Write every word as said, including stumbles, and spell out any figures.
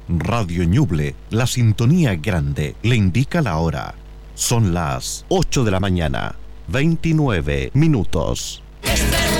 Radio Ñuble, la sintonía grande, le indica la hora. Son las ocho de la mañana, veintinueve minutos.